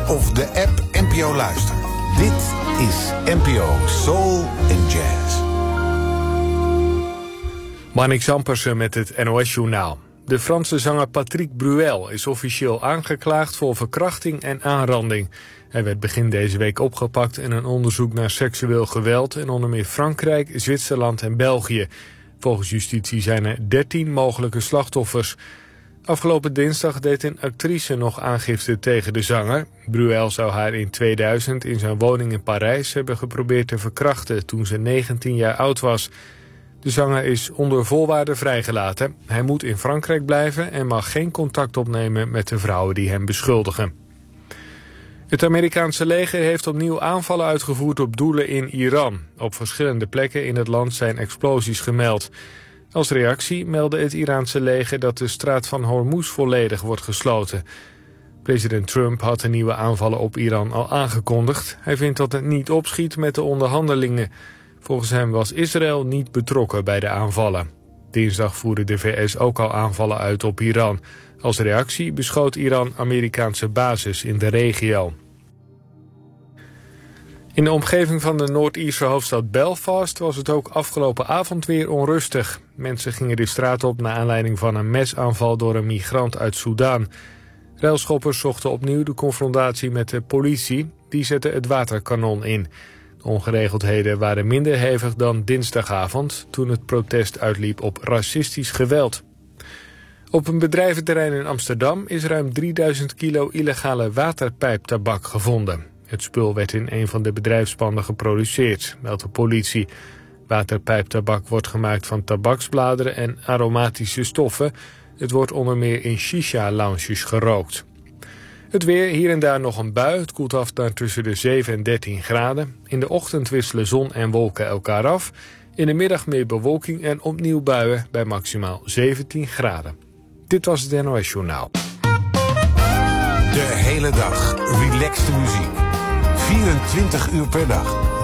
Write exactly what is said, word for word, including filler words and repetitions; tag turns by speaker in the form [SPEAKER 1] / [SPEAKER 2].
[SPEAKER 1] of de app N P O Luister. Dit is N P O Soul and Jazz.
[SPEAKER 2] Marnix Ampersen met het N O S-journaal. De Franse zanger Patrick Bruel is officieel aangeklaagd voor verkrachting en aanranding. Hij werd begin deze week opgepakt in een onderzoek naar seksueel geweld in onder meer Frankrijk, Zwitserland en België. Volgens justitie zijn er dertien mogelijke slachtoffers. Afgelopen dinsdag deed een actrice nog aangifte tegen de zanger. Bruel zou haar in tweeduizend in zijn woning in Parijs hebben geprobeerd te verkrachten toen ze negentien jaar oud was. De zanger is onder voorwaarden vrijgelaten. Hij moet in Frankrijk blijven en mag geen contact opnemen met de vrouwen die hem beschuldigen. Het Amerikaanse leger heeft opnieuw aanvallen uitgevoerd op doelen in Iran. Op verschillende plekken in het land zijn explosies gemeld. Als reactie meldde het Iraanse leger dat de straat van Hormuz volledig wordt gesloten. President Trump had de nieuwe aanvallen op Iran al aangekondigd. Hij vindt dat het niet opschiet met de onderhandelingen. Volgens hem was Israël niet betrokken bij de aanvallen. Dinsdag voerde de V S ook al aanvallen uit op Iran. Als reactie beschoot Iran Amerikaanse bases in de regio. In de omgeving van de Noord-Ierse hoofdstad Belfast was het ook afgelopen avond weer onrustig. Mensen gingen de straat op naar aanleiding van een mesaanval door een migrant uit Soedan. Railschoppers zochten opnieuw de confrontatie met de politie. Die zette het waterkanon in. De ongeregeldheden waren minder hevig dan dinsdagavond, toen het protest uitliep op racistisch geweld. Op een bedrijventerrein in Amsterdam is ruim drieduizend kilo illegale waterpijptabak gevonden. Het spul werd in een van de bedrijfspanden geproduceerd, meldt de politie. Waterpijptabak wordt gemaakt van tabaksbladeren en aromatische stoffen. Het wordt onder meer in shisha-lounges gerookt. Het weer, hier en daar nog een bui. Het koelt af naar tussen de zeven en dertien graden. In de ochtend wisselen zon en wolken elkaar af. In de middag meer bewolking en opnieuw buien bij maximaal zeventien graden. Dit was het N O S-journaal.
[SPEAKER 1] De hele dag relaxte muziek. vierentwintig uur per dag.